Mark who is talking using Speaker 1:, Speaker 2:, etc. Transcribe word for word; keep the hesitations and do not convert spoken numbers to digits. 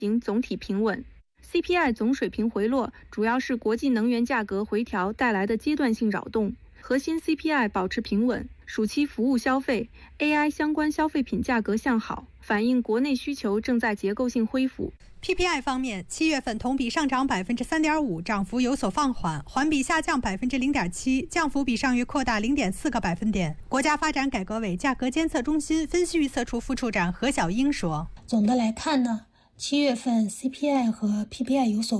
Speaker 1: 行总体平稳。C P I 总水平回落，主要是国际能源价格回调带来的阶段性扰动。核心 C P I 保持平稳，暑期服务消费、A I 相关消费品价格向好，反映国内需求正在结构性恢复。
Speaker 2: P P I 方面，七月份同比上涨百分之三点五，涨幅有所放缓，环比下降百分之零点七，降幅比上月扩大零点四个百分点。国家发展改革委价格监测中心分析预测处副处长何小英说：“
Speaker 3: 总的来看呢，七月份 C P I 和 P P I 有所